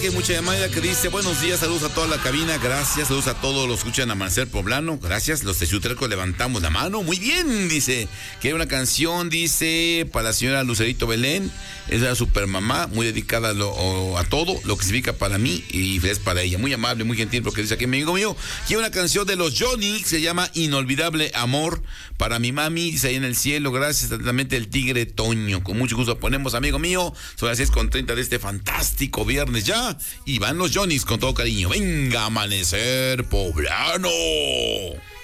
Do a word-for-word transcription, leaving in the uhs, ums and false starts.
Que mucha llamada que dice, buenos días, saludos a toda la cabina, gracias, saludos a todos los que escuchan Amanecer Poblano, gracias, los teciutelcos levantamos la mano, muy bien, dice, que hay una canción, dice, para la señora Lucerito Belén, es la super mamá, muy dedicada a, lo, a todo, lo que significa para mí y feliz para ella, muy amable, muy gentil, porque dice aquí mi amigo mío, que hay una canción de los Johnny, se llama Inolvidable Amor, para mi mami, dice ahí en el cielo, gracias, atentamente el Tigre Toño, con mucho gusto ponemos, amigo mío, son las seis con treinta de este fantástico viernes ya, y van los Johnnies con todo cariño. Venga, Amanecer Poblano.